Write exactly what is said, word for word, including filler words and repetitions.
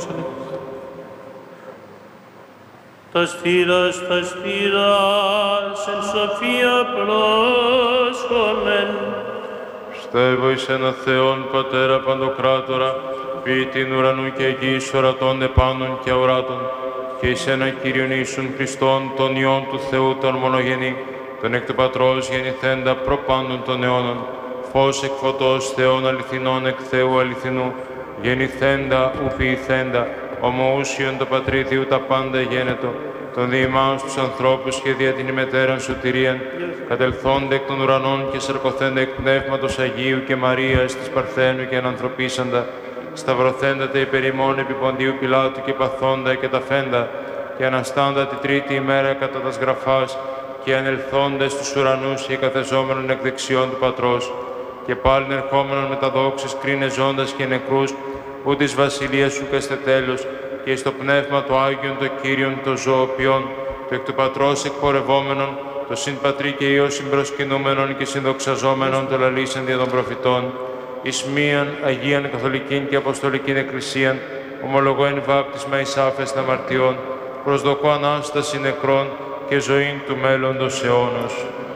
Τα στήρας, τα στήρας, εν σοφία πρόσχομεν. Πιστεύω εις ένα Θεόν Πατέρα Παντοκράτορα, ποιητήν ουρανού και γης, ορατών επάνων και αουράτων, και εις ένα Κύριον Ιησούν Χριστόν, τον Υιόν του Θεού, τον μονογενή, τον εκ του Πατρός γεννηθέντα προπάντων των αιώνων, φως εκ φωτός, Θεόν αληθινών εκ Θεού αληθινού, γεννηθέντα ου ποιηθέντα, ομοούσιον το Πατρίδιου τα πάντα γένετο, τον διημάους στους ανθρώπους και δια την ημετέραν σωτηρίαν, κατελθόνται εκ των ουρανών και σαρκωθέντα εκ Πνεύματος Αγίου και Μαρίας της Παρθένου και ανανθρωπίσαντα, σταυρωθέντα τα υπερημών επί Ποντίου Πιλάτου και παθόντα και ταφέντα, και αναστάντα τη τρίτη ημέρα κατά τας γραφάς, και ανελθόντα στους ουρανούς και καθεζόμενον εκ δεξιών του Πατρός, και πάλιν ερχόμενον με τα δόξης κρίνε ζώντας και νεκρούς, που της βασιλείας σου καστε τέλος, και εις το Πνεύμα το Άγιον, το Κύριον, το ζωοποιόν, το εκ του Πατρός εκπορευόμενον, το συν Πατρί και Υιό συμπροσκυνούμενον και συνδοξαζόμενον το λαλήσαν δια των προφητών, εις μίαν Αγίαν Καθολικήν και Αποστολικήν Εκκλησίαν, ομολογώ εν βάπτισμα εις άφεστα αμαρτιών, προσδοκώ Ανάσταση νεκρών και ζωήν του μέλλοντος αιώνος.